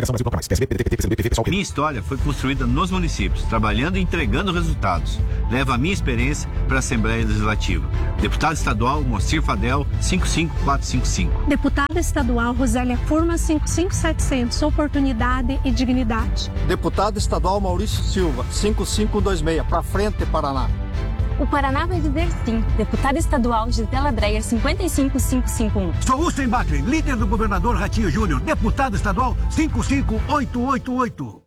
Minha história foi construída nos municípios, trabalhando e entregando resultados. Levo a minha experiência para a Assembleia Legislativa. Deputado estadual Moacir Fadel, 55455. Deputada estadual Rosélia Furman, 55700, oportunidade e dignidade. Deputado estadual Maurício Silva, 5526, pra frente, Paraná. O Paraná vai dizer sim. Deputada estadual Gisela Dreyer, 55551. Sou Hussein Bakri, líder do governador Ratinho Júnior, deputado estadual 55888.